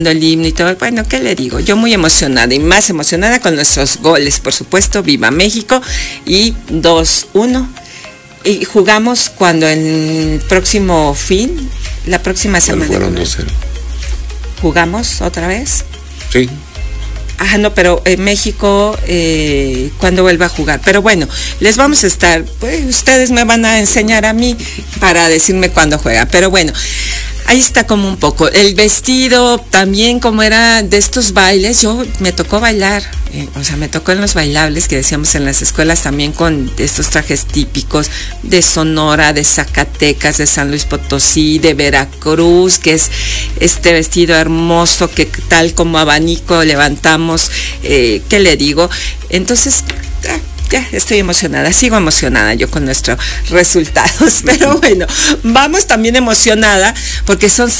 el himno y todo. Bueno, ¿qué le digo? Yo muy emocionada y más emocionada con nuestros goles, por supuesto. Viva México. Y 2-1. Y jugamos cuando el próximo la próxima semana. Fueron 2-0. ¿Jugamos otra vez? Sí. No, pero en México, cuando vuelva a jugar. Pero bueno, les vamos a estar, pues ustedes me van a enseñar a mí para decirme cuándo juega. Pero bueno, ahí está como un poco. El vestido también, como era de estos bailes, me tocó bailar. Me tocó en los bailables que decíamos en las escuelas también con estos trajes típicos de Sonora, de Zacatecas, de San Luis Potosí, de Veracruz, que es este vestido hermoso que tal como abanico levantamos, ¿qué le digo? Entonces, ya estoy emocionada, sigo emocionada yo con nuestros resultados, pero bueno, vamos también emocionada porque son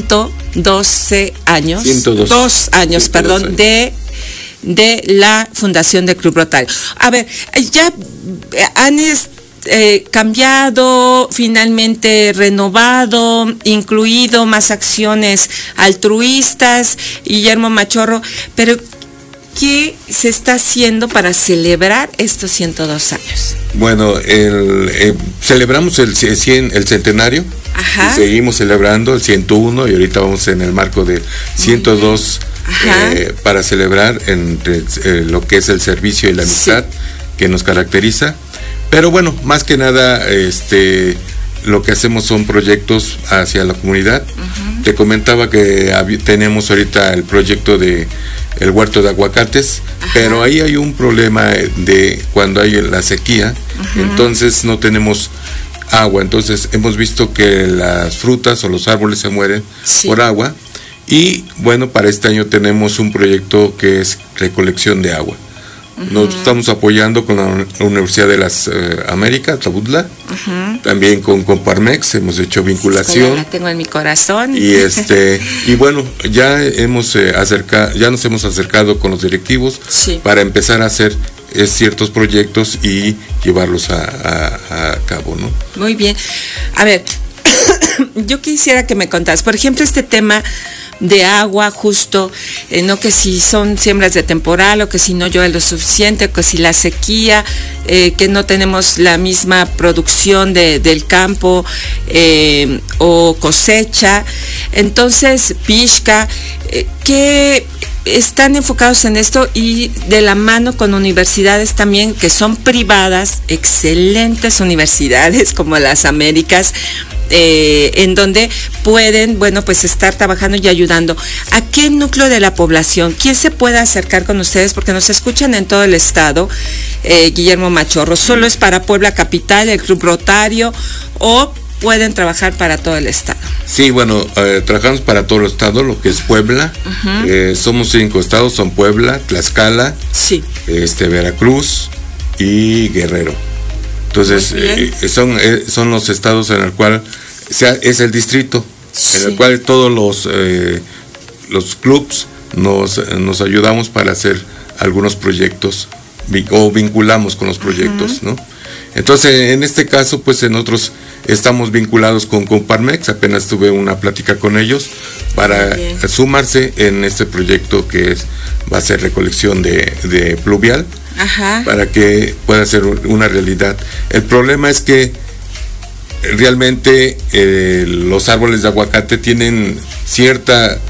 112 años, 102 años, perdón, de la fundación del Club Rotario. A ver, ya han cambiado, finalmente renovado, incluido más acciones altruistas, Guillermo Machorro, pero ¿qué se está haciendo para celebrar estos 102 años? Bueno, celebramos el centenario. Ajá. Y seguimos celebrando el 101 y ahorita vamos en el marco del 102 para celebrar entre lo que es el servicio y la amistad que nos caracteriza. Pero bueno, más que nada lo que hacemos son proyectos hacia la comunidad. Uh-huh. Te comentaba que tenemos ahorita el proyecto de el huerto de aguacates. Ajá. Pero ahí hay un problema de cuando hay la sequía. Uh-huh. Entonces no tenemos agua, entonces hemos visto que las frutas o los árboles se mueren por agua y bueno, para este año tenemos un proyecto que es recolección de agua. Uh-huh. Nos estamos apoyando con la Universidad de las Américas, Tlabutla, uh-huh. También con Parmex hemos hecho vinculación. La tengo en mi corazón. Y y bueno, ya nos hemos acercado con los directivos para empezar a hacer ciertos proyectos y llevarlos a cabo, ¿no? Muy bien. A ver, yo quisiera que me contaras, por ejemplo, este tema de agua justo, no que si son siembras de temporal o que si no llueve lo suficiente, o que si la sequía, que no tenemos la misma producción del campo o cosecha. Entonces, Pixca, ¿qué están enfocados en esto y de la mano con universidades también que son privadas, excelentes universidades como las Américas, en donde pueden, bueno, pues estar trabajando y ayudando? ¿A qué núcleo de la población? ¿Quién se puede acercar con ustedes? Porque nos escuchan en todo el estado, Guillermo Machorro. ¿Solo es para Puebla Capital, el Club Rotario, o pueden trabajar para todo el estado? Sí, bueno, trabajamos para todo el estado, lo que es Puebla. Uh-huh. Somos 5 estados, son Puebla, Tlaxcala, Veracruz y Guerrero. Entonces, son los estados en el cual es el distrito, en el cual todos los clubs nos ayudamos para hacer algunos proyectos o vinculamos con los proyectos, uh-huh. ¿no? Entonces, en este caso, pues nosotros estamos vinculados con Parmex. Apenas tuve una plática con ellos para sumarse en este proyecto que va a ser recolección de pluvial. Ajá. Para que pueda ser una realidad. El problema es que realmente los árboles de aguacate tienen cierta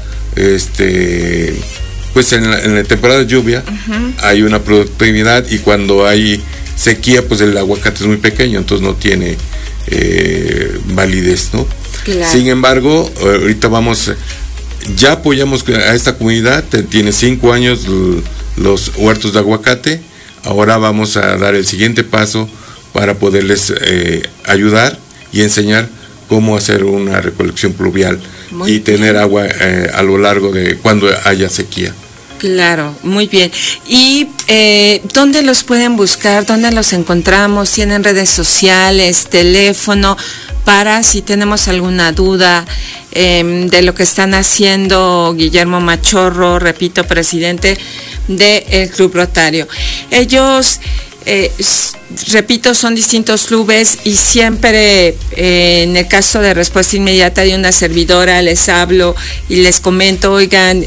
pues en la temporada de lluvia, uh-huh. hay una productividad, y cuando hay sequía pues el aguacate es muy pequeño, entonces no tiene validez, ¿no? Claro. Sin embargo, ahorita ya apoyamos a esta comunidad, tiene 5 años los huertos de aguacate. Ahora vamos a dar el siguiente paso para poderles ayudar y enseñar cómo hacer una recolección pluvial y tener agua a lo largo de cuando haya sequía. Claro, muy bien. ¿Y dónde los pueden buscar? ¿Dónde los encontramos? ¿Tienen redes sociales, teléfono? Para si tenemos alguna duda de lo que están haciendo Guillermo Machorro, repito, presidente del Club Rotario. Ellos, repito, son distintos clubes y siempre en el caso de Respuesta Inmediata de una servidora les hablo y les comento, oigan,